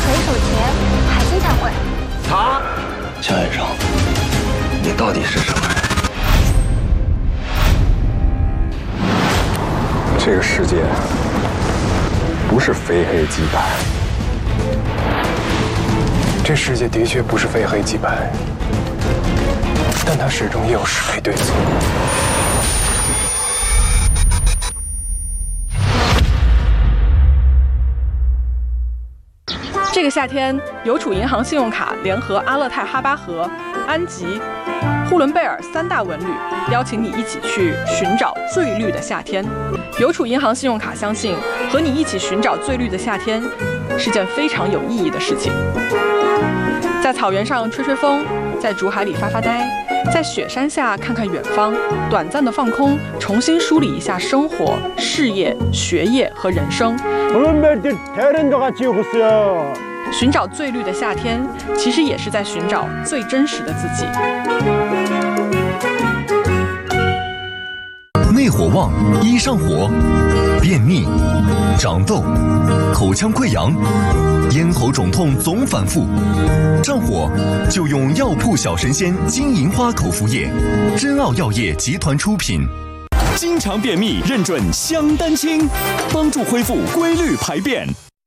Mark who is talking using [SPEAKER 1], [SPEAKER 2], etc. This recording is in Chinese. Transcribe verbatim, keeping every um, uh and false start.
[SPEAKER 1] 回首前还经常会。
[SPEAKER 2] 他，夏远生，你到底是什么人？
[SPEAKER 3] 这个世界不是非黑即白，这世界的确不是非黑即白，但它始终也有是非对错。
[SPEAKER 4] 这个夏天，邮储银行信用卡联合阿勒泰哈巴河、安吉、呼伦贝尔三大文旅，邀请你一起去寻找最绿的夏天。邮储银行信用卡相信，和你一起寻找最绿的夏天，是件非常有意义的事情。在草原上吹吹风，在竹海里发发呆，在雪山下看看远方，短暂的放空，重新梳理一下生活、事业、学业和人生。寻找最绿的夏天，其实也是在寻找最真实的自己。
[SPEAKER 5] 内火旺，一上火，便秘、长痘、口腔溃疡、咽喉肿痛总反复，上火就用药铺小神仙金银花口服液，真奥药业集团出品。
[SPEAKER 6] 经常便秘认准香丹清，帮助恢复规律排便。